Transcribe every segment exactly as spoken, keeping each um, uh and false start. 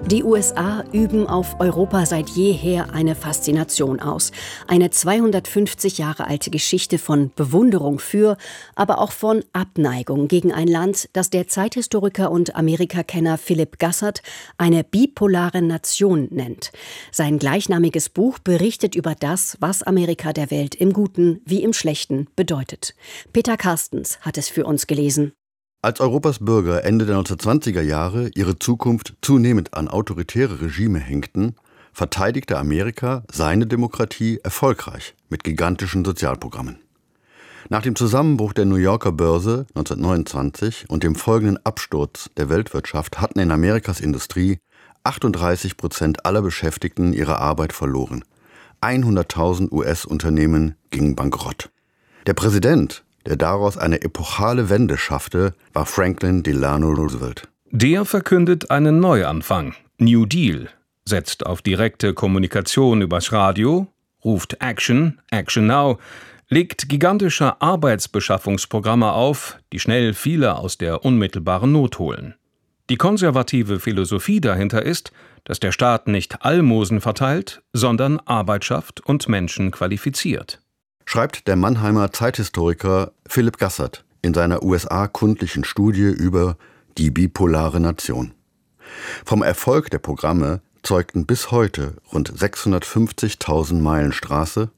Die U S A üben auf Europa seit jeher eine Faszination aus. Eine zweihundertfünfzig Jahre alte Geschichte von Bewunderung für, aber auch von Abneigung gegen ein Land, das der Zeithistoriker und Amerikakenner Philip Gassert eine bipolare Nation nennt. Sein gleichnamiges Buch berichtet über das, was Amerika der Welt im Guten wie im Schlechten bedeutet. Peter Carstens hat es für uns gelesen. Als Europas Bürger Ende der neunzehnhundertzwanziger Jahre ihre Zukunft zunehmend an autoritäre Regime hängten, verteidigte Amerika seine Demokratie erfolgreich mit gigantischen Sozialprogrammen. Nach dem Zusammenbruch der New Yorker Börse neunzehnhundertneunundzwanzig und dem folgenden Absturz der Weltwirtschaft hatten in Amerikas Industrie achtunddreißig Prozent aller Beschäftigten ihre Arbeit verloren. hunderttausend U S-Unternehmen gingen bankrott. Der Präsident, der daraus eine epochale Wende schaffte, war Franklin Delano Roosevelt. Der verkündet einen Neuanfang, New Deal, setzt auf direkte Kommunikation übers Radio, ruft Action, Action Now, legt gigantische Arbeitsbeschaffungsprogramme auf, die schnell viele aus der unmittelbaren Not holen. Die konservative Philosophie dahinter ist, dass der Staat nicht Almosen verteilt, sondern Arbeit schafft und Menschen qualifiziert. Schreibt der Mannheimer Zeithistoriker Philip Gassert in seiner U S A-kundlichen Studie über die bipolare Nation. Vom Erfolg der Programme zeugten bis heute rund sechshundertfünfzigtausend Meilen Straße,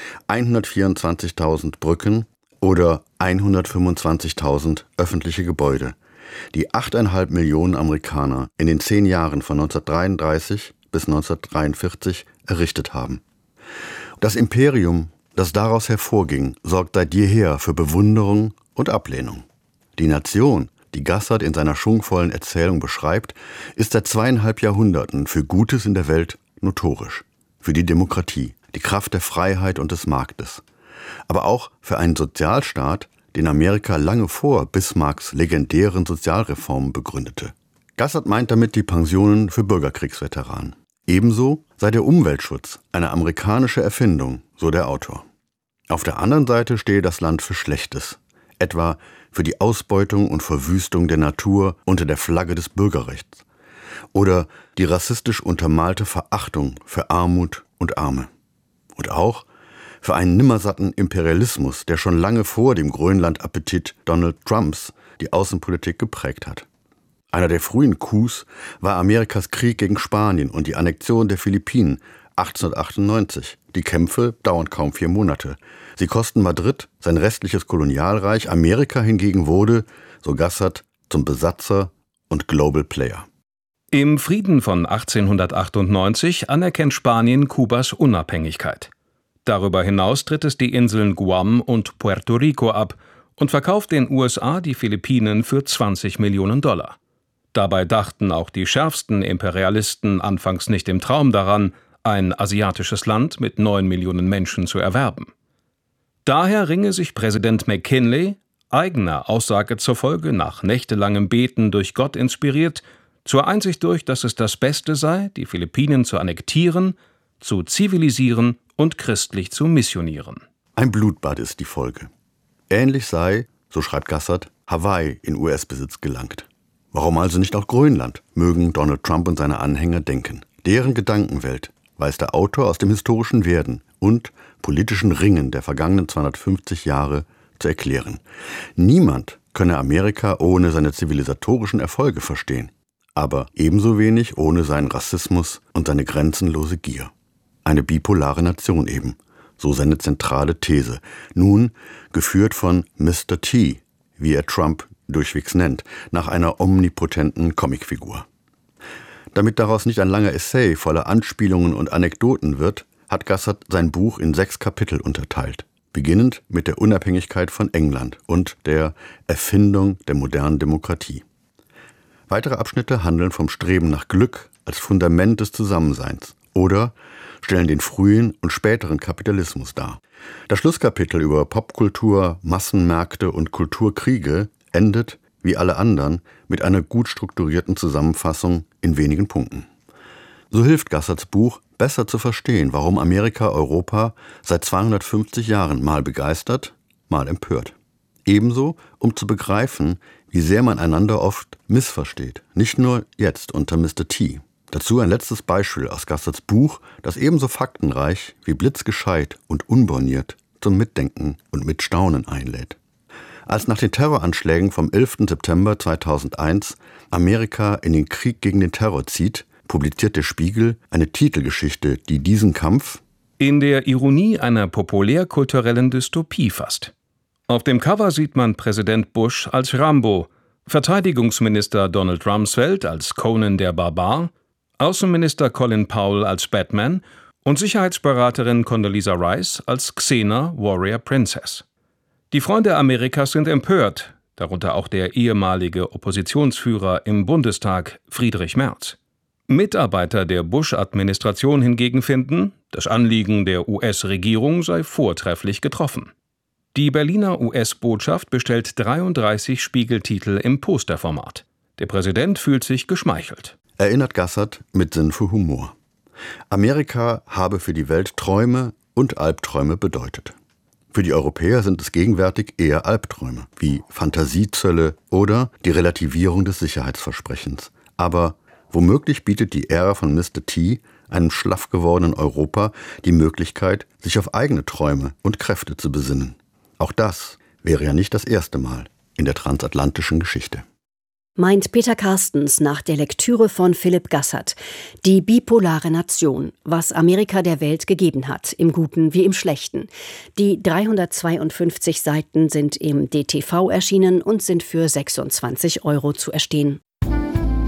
hundertvierundzwanzigtausend Brücken oder hundertfünfundzwanzigtausend öffentliche Gebäude, die achteinhalb Millionen Amerikaner in den zehn Jahren von neunzehnhundertdreiunddreißig bis neunzehnhundertdreiundvierzig errichtet haben. Das Imperium, das daraus hervorging, sorgt seit jeher für Bewunderung und Ablehnung. Die Nation, die Gassert in seiner schwungvollen Erzählung beschreibt, ist seit zweieinhalb Jahrhunderten für Gutes in der Welt notorisch. Für die Demokratie, die Kraft der Freiheit und des Marktes. Aber auch für einen Sozialstaat, den Amerika lange vor Bismarcks legendären Sozialreformen begründete. Gassert meint damit die Pensionen für Bürgerkriegsveteranen. Ebenso sei der Umweltschutz eine amerikanische Erfindung, so der Autor. Auf der anderen Seite stehe das Land für Schlechtes, etwa für die Ausbeutung und Verwüstung der Natur unter der Flagge des Bürgerrechts oder die rassistisch untermalte Verachtung für Armut und Arme. Und auch für einen nimmersatten Imperialismus, der schon lange vor dem Grönland-Appetit Donald Trumps die Außenpolitik geprägt hat. Einer der frühen Coups war Amerikas Krieg gegen Spanien und die Annexion der Philippinen achtzehnhundertachtundneunzig. Die Kämpfe dauern kaum vier Monate. Sie kosten Madrid sein restliches Kolonialreich. Amerika hingegen wurde, so Gassert, zum Besatzer und Global Player. Im Frieden von achtzehnhundertachtundneunzig anerkennt Spanien Kubas Unabhängigkeit. Darüber hinaus tritt es die Inseln Guam und Puerto Rico ab und verkauft den U S A die Philippinen für zwanzig Millionen Dollar. Dabei dachten auch die schärfsten Imperialisten anfangs nicht im Traum daran, ein asiatisches Land mit neun Millionen Menschen zu erwerben. Daher ringe sich Präsident McKinley, eigener Aussage zufolge nach nächtelangem Beten durch Gott inspiriert, zur Einsicht durch, dass es das Beste sei, die Philippinen zu annektieren, zu zivilisieren und christlich zu missionieren. Ein Blutbad ist die Folge. Ähnlich sei, so schreibt Gassert, Hawaii in U S-Besitz gelangt. Warum also nicht auch Grönland, mögen Donald Trump und seine Anhänger denken. Deren Gedankenwelt weiß der Autor aus dem historischen Werden und politischen Ringen der vergangenen zweihundertfünfzig Jahre zu erklären. Niemand könne Amerika ohne seine zivilisatorischen Erfolge verstehen, aber ebenso wenig ohne seinen Rassismus und seine grenzenlose Gier. Eine bipolare Nation eben, so seine zentrale These, nun geführt von Mister T, wie er Trump durchwegs nennt, nach einer omnipotenten Comicfigur. Damit daraus nicht ein langer Essay voller Anspielungen und Anekdoten wird, hat Gassert sein Buch in sechs Kapitel unterteilt, beginnend mit der Unabhängigkeit von England und der Erfindung der modernen Demokratie. Weitere Abschnitte handeln vom Streben nach Glück als Fundament des Zusammenseins oder stellen den frühen und späteren Kapitalismus dar. Das Schlusskapitel über Popkultur, Massenmärkte und Kulturkriege endet, wie alle anderen, mit einer gut strukturierten Zusammenfassung in wenigen Punkten. So hilft Gasserts Buch, besser zu verstehen, warum Amerika Europa seit zweihundertfünfzig Jahren mal begeistert, mal empört. Ebenso, um zu begreifen, wie sehr man einander oft missversteht. Nicht nur jetzt unter Mister T, Dazu ein letztes Beispiel aus Gasserts Buch, das ebenso faktenreich wie blitzgescheit und unborniert zum Mitdenken und Mitstaunen einlädt. Als nach den Terroranschlägen vom elften September zweitausendeins Amerika in den Krieg gegen den Terror zieht, publiziert der Spiegel eine Titelgeschichte, die diesen Kampf in der Ironie einer populärkulturellen Dystopie fasst. Auf dem Cover sieht man Präsident Bush als Rambo, Verteidigungsminister Donald Rumsfeld als Conan der Barbar, Außenminister Colin Powell als Batman und Sicherheitsberaterin Condoleezza Rice als Xena Warrior Princess. Die Freunde Amerikas sind empört, darunter auch der ehemalige Oppositionsführer im Bundestag Friedrich Merz. Mitarbeiter der Bush-Administration hingegen finden, das Anliegen der U S-Regierung sei vortrefflich getroffen. Die Berliner U S-Botschaft bestellt dreiunddreißig Spiegeltitel im Posterformat. Der Präsident fühlt sich geschmeichelt. Erinnert Gassert mit Sinn für Humor. Amerika habe für die Welt Träume und Albträume bedeutet. Für die Europäer sind es gegenwärtig eher Albträume, wie Fantasiezölle oder die Relativierung des Sicherheitsversprechens. Aber womöglich bietet die Ära von Mister T einem schlaff gewordenen Europa die Möglichkeit, sich auf eigene Träume und Kräfte zu besinnen. Auch das wäre ja nicht das erste Mal in der transatlantischen Geschichte. Meint Peter Carstens nach der Lektüre von Philipp Gassert. Die bipolare Nation, was Amerika der Welt gegeben hat, im Guten wie im Schlechten. Die dreihundertzweiundfünfzig Seiten sind im D T V erschienen und sind für sechsundzwanzig Euro zu erstehen.